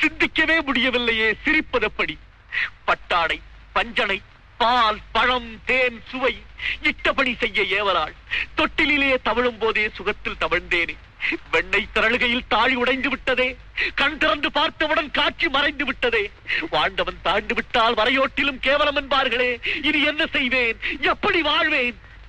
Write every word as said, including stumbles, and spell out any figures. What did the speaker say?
சிந்திக்கவே முடியவில்லையே, சிரிப்பதப்படி. பட்டாடை, பஞ்சனை, பால், பழம், தேன், சுவை இட்டபடி செய்ய ஏவலாள். தொட்டிலே தவழும் போதே சுகத்தில் தவழ்ந்தேனே. வெண்ணெய் திரளுகையில் தாழி உடைந்து விட்டதே. கண் திறந்து பார்த்தவுடன் காட்சி மறைந்து விட்டதே. வாழ்ந்தவன் தாழ்ந்து விட்டால் வரையோட்டிலும் கேவலம் என்பார்களே. இனி என்ன செய்வேன், எப்படி வாழ்வேன்?